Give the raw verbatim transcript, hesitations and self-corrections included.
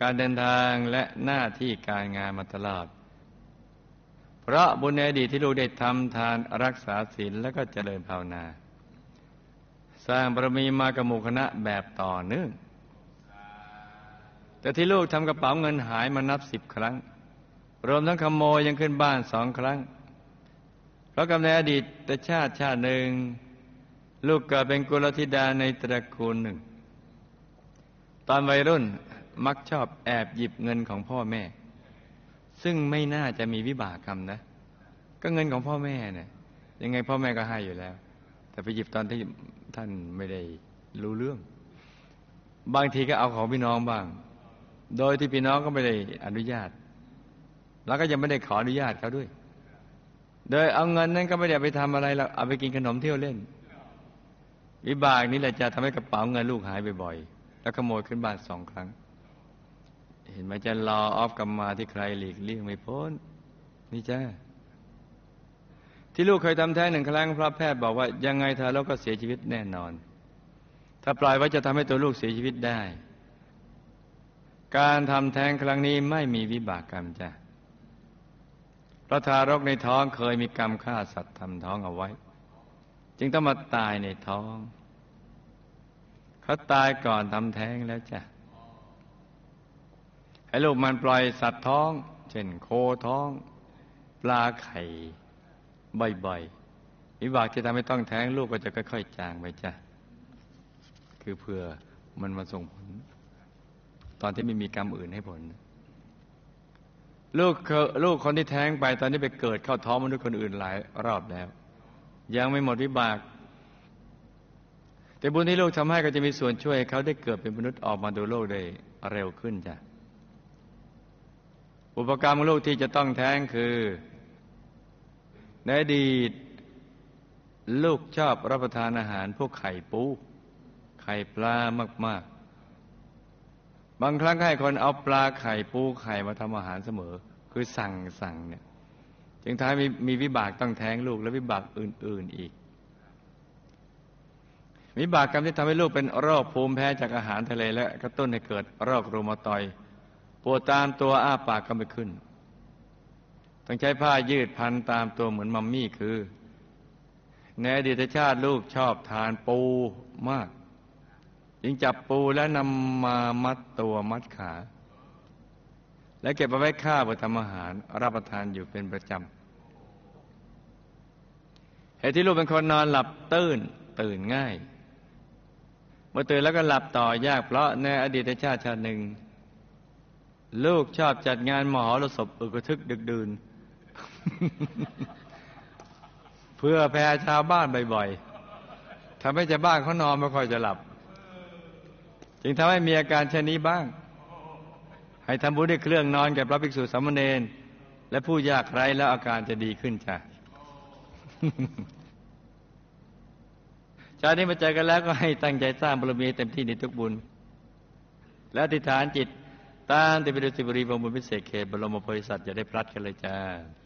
การเดินทางและหน้าที่การงานมาตลอดเพราะบุญในอดีตที่ลูกได้ทำทานรักษาศีลและก็เจริญภาวนาสร้างบารมีมากับหมู่คณะแบบต่อเนื่องแต่ที่ลูกทำกระเป๋าเงินหายมานับสิบครั้งรวมทั้งขโมยยังขึ้นบ้านสองครั้งเพราะกำเนิดอดีตแต่ชาติชาติหนึ่งลูกเกิดเป็นกุลธิดาในตระกูลหนึ่งตอนวัยรุ่นมักชอบแอบหยิบเงินของพ่อแม่ซึ่งไม่น่าจะมีวิบากกรรมนะก็เงินของพ่อแม่เนี่ยยังไงพ่อแม่ก็ให้อยู่แล้วแต่ไปหยิบตอนที่ท่านไม่ได้รู้เรื่องบางทีก็เอาของพี่น้องบ้างโดยที่พี่น้องก็ไม่ได้อนุญาตแล้วก็ยังไม่ได้ขออนุญาตเขาด้วยโดยเอาเงินนั้นก็ไม่ได้ไปทำอะไรแล้วเอาไปกินขนมเที่ยวเล่นวิบากนี้แหละจะทำให้กระเป๋าเงินลูกหายบ่อยๆแล้วขโมยขึ้นบ้านสองครั้งเห็นไหมจะรอออฟกรรมมาที่ใครหลีกเลี่ยงไม่พ้นนี่จ้าที่ลูกเคยทำแท้งหนึ่งครั้งเพราะแพทย์บอกว่ายังไงเธอแล้วก็เสียชีวิตแน่นอนถ้าปล่อยไว้จะทำให้ตัวลูกเสียชีวิตได้การทำแท้งครั้งนี้ไม่มีวิบากกรรมจ้ะเพราะทารกในท้องเคยมีกรรมฆ่าสัตว์ทำท้องเอาไว้จึงต้องมาตายในท้องเขาตายก่อนทำแท้งแล้วจ้ะให้ลูกมันปล่อยสัตว์ท้องเช่นโคท้องปลาไข่บ่อยๆวิบากจะทำให้ต้องแท้งลูกก็จะค่อยๆจางไปจ้ะคือเพื่อมันมาส่งผลตอนที่ไม่มีกรรมอื่นให้ผลลูกลูกคนที่แท้งไปตอนนี้ไปเกิดเข้าท้องมนุษย์คนอื่นหลายรอบแล้วยังไม่หมดวิบากแต่บุญที่ลูกทำให้ก็จะมีส่วนช่วยให้เขาได้เกิดเป็นมนุษย์ออกมาดูโลกได้เร็วขึ้นจ้ะอุปกรรมของลูกที่จะต้องแท้งคือในอดีตลูกชอบรับประทานอาหารพวกไข่ปูไข่ปลามากๆบางครั้งให้คนเอาปลาไข่ปูไข่มาทำอาหารเสมอคือสั่งสั่งเนี่ยจึงทำให้มีมีวิบากต้องแท้งลูกและวิบากอื่นๆอีกวิบากกรรมที่ทำให้ลูกเป็นโรคภูมิแพ้จากอาหารทะเลและกระตุ้นให้เกิดโรครูมาตอยด์ปวดตามตัวอ้าปากก็ไม่ขึ้นต้องใช้ผ้ายืดพันตามตัวเหมือนมัมมี่คือในอดีตชาติลูกชอบทานปูมากจึงจับปูแล้วนำมามัดตัวมัดขาและเก็บเอาไว้ฆ่าเพื่อทำอาหารรับประทานอยู่เป็นประจำเหตุที่ลูกเป็นคนนอนหลับตื่นตื่นง่ายเมื่อตื่นแล้วก็หลับต่อยากเพราะในอดีตชาติชาติหนึ่งลูกชอบจัดงานมหรสพอึกระทึกดึกดื่น เพื่อแผ่ชาวบ้านบ่อยๆทำให้ชาวบ้านเขานอนไม่ค่อยจะหลับจึงทำให้มีอาการเช่นนี้บ้างให้ทำบุญด้วยเครื่องนอนแก่พระภิกษุสามเณรและผู้ยากไร้แล้วอาการจะดีขึ้นจ้ะ ชาตินี้มาเจอกันแล้วก็ให้ตั้งใจสร้างบารมีเต็มที่ในทุกบุญและอธิษฐานจิตตามที่พระฤาษีบรีบรมบุญพิเศษเขตบรมโพธิสัตว์จะได้พลัดกันเลยจ้า